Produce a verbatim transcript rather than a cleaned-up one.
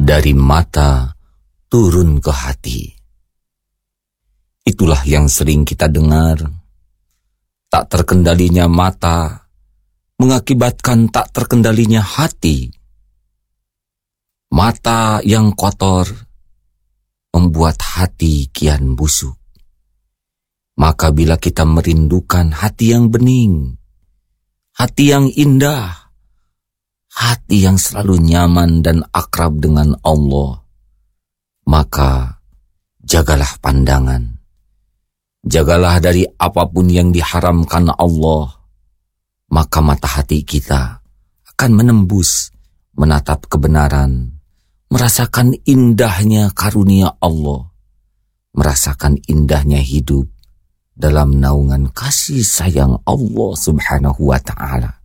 dari mata turun ke hati. Itulah yang sering kita dengar. Tak terkendalinya mata mengakibatkan tak terkendalinya hati. Mata yang kotor membuat hati kian busuk. Maka bila kita merindukan hati yang bening, hati yang indah, hati yang selalu nyaman dan akrab dengan Allah, maka jagalah pandangan. Jagalah dari apapun yang diharamkan Allah, maka mata hati kita akan menembus, menatap kebenaran, merasakan indahnya karunia Allah, merasakan indahnya hidup dalam naungan kasih sayang Allah Subhanahu wa ta'ala.